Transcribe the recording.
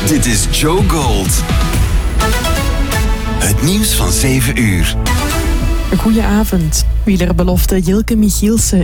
Dit is Joe Gold. Het nieuws van 7 uur. Goedenavond. Wielerbelofte Jilke Michielsen